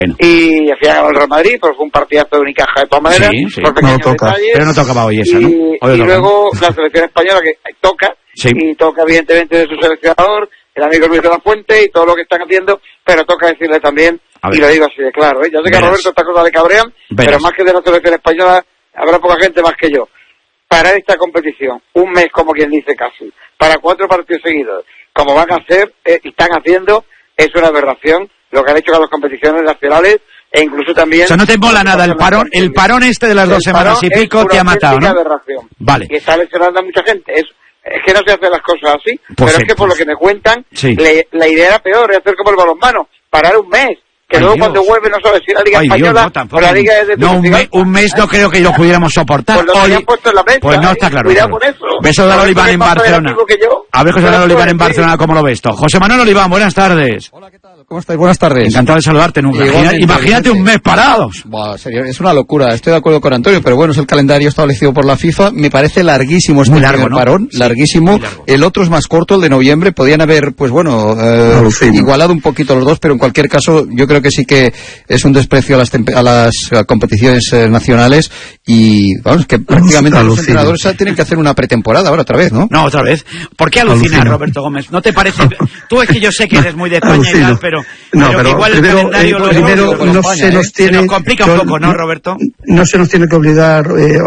Y al final ganó el Real Madrid, pero fue un partidazo de Unicaja de todas maneras, por pequeños detalles. Pero no tocaba hoy esa, ¿no? Y luego la selección española que toca, y toca evidentemente de su seleccionador, el amigo Luis de la Fuente y todo lo que están haciendo, pero toca decirle también, y lo digo así de claro, ya sé que a Roberto estas cosas le cabrean, pero más que de la selección española habrá poca gente más que yo. Para esta competición, un mes como quien dice casi, para 4 partidos seguidos, como van a hacer y están haciendo, es una aberración lo que han hecho con las competiciones nacionales e incluso también... O sea, no te mola nada el parón este de las 2 semanas y pico te ha matado, ¿no? Aberración. Vale. Y está lesionando a mucha gente. Es que no se hacen las cosas así, pero es que por lo que me cuentan, la idea era peor, es hacer como el balonmano, parar un mes. Que luego cuando vuelve no sabes si la Liga Española o la Liga es de un mes no creo que lo pudiéramos soportar. Pues lo habían puesto en la mesa, pues no está claro. Cuidado con eso. Beso de Oliván en Barcelona. A ver, José Manuel Oliván en Barcelona, ¿cómo lo ves esto? José Manuel Oliván, buenas tardes. Hola, ¿qué tal? ¿Cómo estáis? Buenas tardes. Encantado de saludarte. Imagínate un mes parados. Buah, serio, es una locura. Estoy de acuerdo con Antonio, pero bueno, es el calendario establecido por la FIFA. Me parece larguísimo este parón, larguísimo. El otro es más corto, el de noviembre. Podían haber, pues bueno, igualado un poquito los dos, pero en cualquier caso, yo creo que sí que es un desprecio a las competiciones nacionales y vamos, que prácticamente los entrenadores tienen que hacer una pretemporada ahora otra vez, ¿no? No, otra vez. ¿Por qué alucinar, Roberto Gómez? ¿No te parece? Tú es que yo sé que eres muy de España y tal, pero igual el calendario no se nos tiene... Se nos complica un poco, ¿no, Roberto? No se nos tiene que olvidar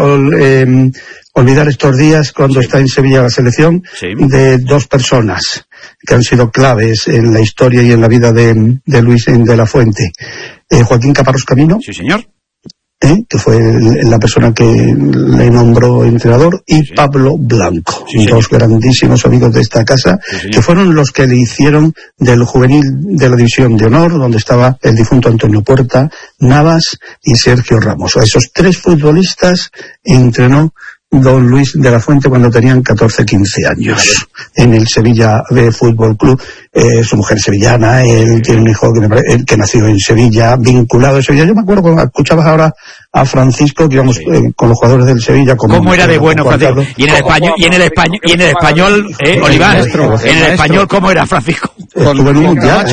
estos días cuando está en Sevilla la selección de 2 personas que han sido claves en la historia y en la vida de Luis de la Fuente. Joaquín Caparrós Camino. Sí, señor. Que fue la persona que le nombró entrenador, y Pablo Blanco, dos grandísimos amigos de esta casa, que fueron los que le hicieron del juvenil de la División de Honor, donde estaba el difunto Antonio Puerta, Navas y Sergio Ramos. A esos 3 futbolistas entrenó don Luis de la Fuente cuando tenían 14-15 años en el Sevilla Fútbol Club. Su mujer sevillana, él tiene un hijo que nació en Sevilla, vinculado a Sevilla. Yo me acuerdo cuando escuchabas ahora a Francisco, que íbamos con los jugadores del Sevilla. ¿Cómo era de bueno, Francisco? Y en el español, Oliván, en el español, ¿cómo era Francisco? Estuvo en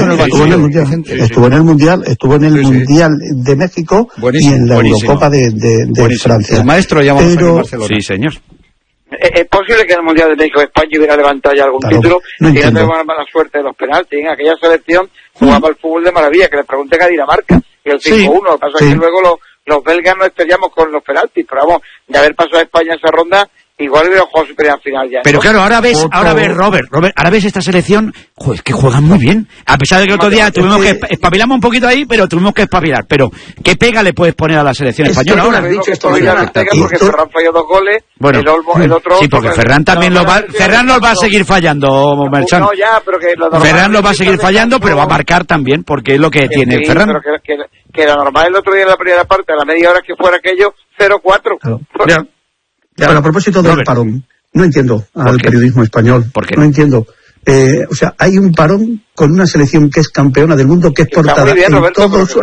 el Mundial de México y en la Eurocopa de Francia. El maestro llamamos en Barcelona. Sí, señor. Es posible que en el Mundial de México España hubiera levantado ya algún título y no tenemos la mala suerte de los penaltis. En aquella selección jugaba el fútbol de maravilla, que le pregunten a Dinamarca, y el 5-1. Lo que pasa es que luego los belgas no estrellamos con los penaltis, pero vamos, de haber pasado a España esa ronda, igual hubiera jugado su primera final ya. Pero claro, ahora ves, Robert, ahora ves esta selección, que juegan muy bien. A pesar de que el otro día tuvimos que espabilamos un poquito ahí, pero tuvimos que espabilar. Pero, ¿qué pega le puedes poner a la selección española ahora? Porque Ferran falló 2 goles, bueno, el otro... Sí, porque Ferran también Ferran nos va a seguir fallando, Merchan. No, ya, pero que lo normal... Ferran nos va a seguir fallando, pero va a marcar también, porque es lo que tiene Ferran. Pero que lo normal el otro día en la primera parte, a la media hora que fuera aquello, 0-4. Claro. Pero a propósito del parón, no entiendo al periodismo español. ¿Por qué? No entiendo. O sea, hay un parón con una selección que es campeona del mundo, que es portada muy bien, en Roberto, todos...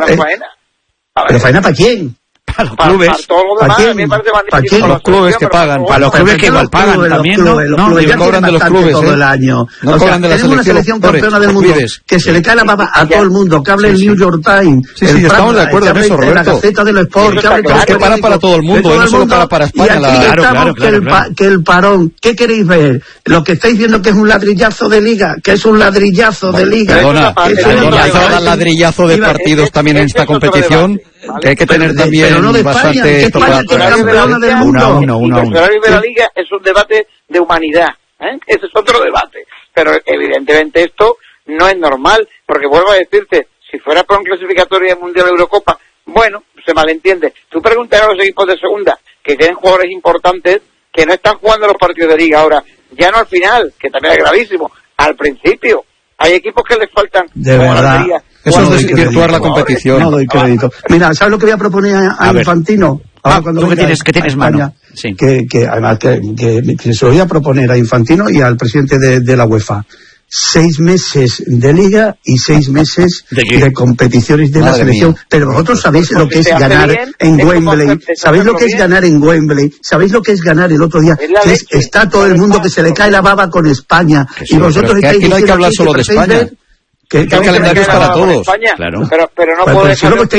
¿Pero faena para quién? Para los clubes. ¿Para quién? Los clubes que pagan. Para los clubes que igual pagan también, ¿no? No cobran de los clubes todo el año. No cobran de la tenemos una selección campeona del mundo que se le cae la baba a todo el mundo, que hable el New York Times. Sí, estamos de acuerdo en eso, Roberto. La Gaceta de los Sports, que para todo el mundo, no solo para España. Y aquí estamos que el parón, ¿qué queréis ver? Lo que estáis viendo que es un ladrillazo de liga, que es un ladrillazo de liga. Perdona, ladrillazo de partidos también en esta competición, que hay que tener también bastante... España que es campeona del mundo. Y la Liga es un debate de humanidad, ese es otro debate, pero evidentemente esto no es normal, porque vuelvo a decirte, si fuera por un clasificatorio de Mundial de Eurocopa, bueno, se malentiende. Tú preguntas a los equipos de segunda, que tienen jugadores importantes, que no están jugando los partidos de Liga ahora, ya no al final, que también es gravísimo, al principio. Hay equipos que les faltan, de verdad. Eso es desvirtuar la competición. No doy crédito. Mira, ¿sabes lo que voy a proponer a Infantino? ¿Tú que tienes mano? Sí. Que además que se lo voy a proponer a Infantino y al presidente de la UEFA. 6 meses de liga y 6 meses de competiciones de la selección. Pero vosotros sabéis lo que es ganar en Wembley. ¿Sabéis lo que es ganar en Wembley? ¿Sabéis lo que es ganar el otro día? Que está todo el mundo que se le cae la baba con España. Y vosotros estáis diciendo, no hay que hablar solo de España. el calendario es para todos. España, claro. Pero no puede